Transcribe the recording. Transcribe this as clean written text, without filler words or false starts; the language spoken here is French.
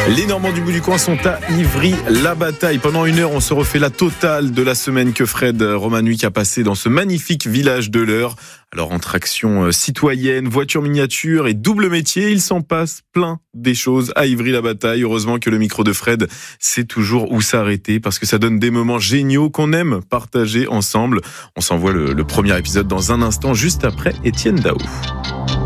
Les Normands du bout du coin sont à Ivry-la-Bataille. Pendant 1 heure, on se refait la totale de la semaine que Fred Romanuik a passée dans ce magnifique village de l'Eure. Alors, entre actions citoyennes, voitures miniatures et double métier, il s'en passe plein des choses à Ivry-la-Bataille. Heureusement que le micro de Fred sait toujours où s'arrêter parce que ça donne des moments géniaux qu'on aime partager ensemble. On s'envoie le premier épisode dans un instant, juste après Étienne Daou.